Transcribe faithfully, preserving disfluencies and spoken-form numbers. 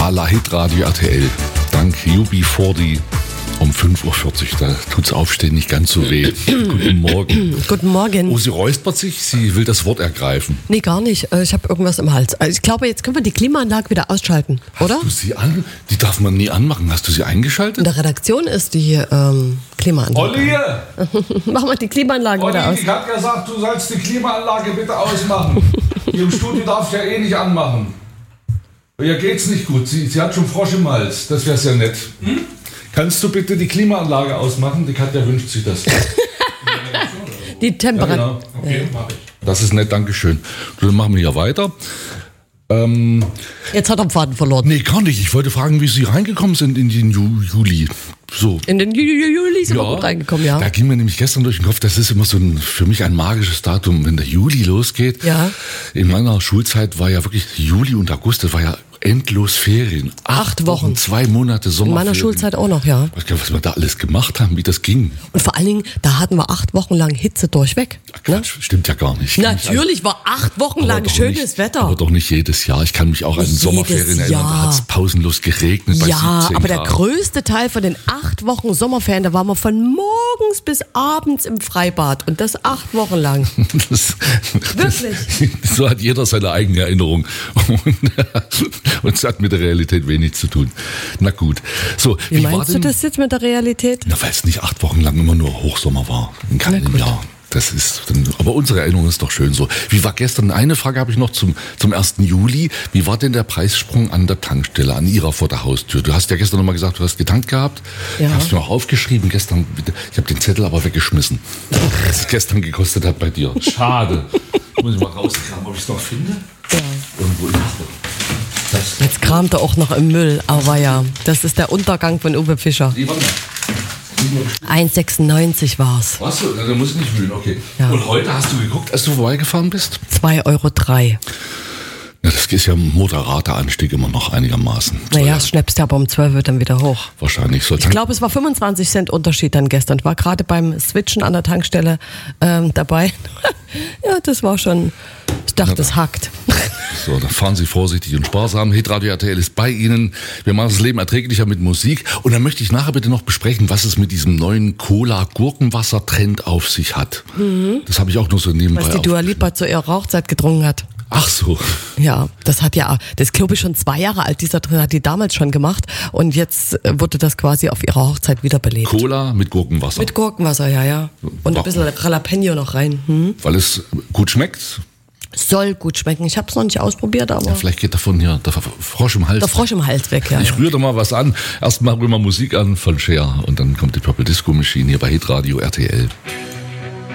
à la Hitradio R T L. Dank U B vierzig um fünf Uhr vierzig. Da tut's Aufstehen nicht ganz so weh. Guten Morgen. Guten Morgen. Oh, sie räuspert sich. Sie will das Wort ergreifen. Nee, gar nicht. Ich habe irgendwas im Hals. Ich glaube, jetzt können wir die Klimaanlage wieder ausschalten, oder? Hast du sie an? Die darf man nie anmachen. Hast du sie eingeschaltet? In der Redaktion ist die ähm, Klimaanlage. Olli! Mach mal die Klimaanlage Olli, wieder aus. ich hab gesagt, du sollst die Klimaanlage bitte ausmachen. Hier im Studio darf ich ja eh nicht anmachen. Ihr geht's nicht gut. Sie, sie hat schon Frosch im Hals. Das wär's ja nett. Hm? Kannst du bitte die Klimaanlage ausmachen? Die Katja wünscht sich das. Die Temperatur. Ja, genau. Okay, mach ich. Das ist nett, Dankeschön. Dann machen wir hier weiter. Ähm, Jetzt hat er den Faden verloren. nee, gar nicht. Ich wollte fragen, wie Sie reingekommen sind in den Ju- Juli. So. In den Ju- Ju- Juli sind wir gut reingekommen, ja. Da ging mir nämlich gestern durch den Kopf, das ist immer so ein, für mich ein magisches Datum, wenn der Juli losgeht. Ja. In meiner Schulzeit war ja wirklich Juli und August, das war ja endlos Ferien. Acht Wochen. Zwei Monate In Sommerferien. meiner Schulzeit auch noch, ja. Ich weiß gar nicht, was wir da alles gemacht haben, wie das ging. Und vor allen Dingen, da hatten wir acht Wochen lang Hitze durchweg. Ach, Quatsch, stimmt ja gar nicht. Ich kann mich Natürlich war acht Wochen Aber lang doch schönes nicht, Wetter. Aber doch nicht jedes Jahr. Ich kann mich auch an Nicht Sommerferien jedes erinnern. Da Jahr. hat es pausenlos geregnet bei Ja, siebzehn aber der Grad. größte Teil von den acht Wochen Sommerferien, da waren wir von morgens bis abends im Freibad. Und das acht Wochen lang. Das, Wirklich? So hat jeder seine eigene Erinnerung. Und, und es hat mit der Realität wenig zu tun. Na gut. So, Wie, war meinst du denn, das jetzt mit der Realität? Na, weil es nicht acht Wochen lang immer nur Hochsommer war. In keinem Jahr. Das ist, dann, aber unsere Erinnerung ist doch schön so. Wie war gestern, eine Frage habe ich noch zum, zum ersten Juli. Wie war denn der Preissprung an der Tankstelle, an Ihrer vor der Haustür? Du hast ja gestern nochmal gesagt, du hast getankt gehabt. Ja. Ich habe es mir auch aufgeschrieben gestern. Ich habe den Zettel aber weggeschmissen. Was es gestern gekostet hat bei dir. Schade. Muss ich mal rauskramen, ob ich es noch finde? Ja. Irgendwo ist es. Das, Jetzt kramt er auch noch im Müll. Aber ja, das ist der Untergang von Uwe Fischer. nee, warte mal. eins Komma sechsundneunzig war's. Was? Da muss ich nicht wühlen, okay. Ja. Und heute hast du geguckt, als du vorbeigefahren bist? zwei Euro drei. Ja, das ist ja ein moderater Anstieg immer noch einigermaßen. Naja, es schnappst ja aber um zwölf Uhr dann wieder hoch. Wahrscheinlich soll Ich glaube, es war fünfundzwanzig Cent Unterschied dann gestern. Ich war gerade beim Switchen an der Tankstelle ähm, dabei. Ja, das war schon, ich dachte, es hackt. So, dann fahren Sie vorsichtig und sparsam. Hitradio R T L ist bei Ihnen. Wir machen das Leben erträglicher mit Musik. Und dann möchte ich nachher bitte noch besprechen, was es mit diesem neuen Cola-Gurkenwasser-Trend auf sich hat. Mhm. Das habe ich auch nur so nebenbei. Was die Dua Lipa zu ihrer Hochzeit getrunken hat. Ach so. Ja, das hat ja, das ist glaube ich schon zwei Jahre alt, dieser Trend hat die damals schon gemacht. Und jetzt wurde das quasi auf ihrer Hochzeit wiederbelebt. Cola mit Gurkenwasser. Mit Gurkenwasser, ja, ja. Und ein bisschen Jalapeno noch rein. Hm? Weil es gut schmeckt. Soll gut schmecken. Ich habe es noch nicht ausprobiert, aber Ja, vielleicht geht davon hier der Frosch im Hals. der Frosch im Hals weg, ja. Ich ja. rühre da mal was an. Erst machen wir mal Musik an von Cher und dann kommt die Purple Disco Machine hier bei Hitradio R T L.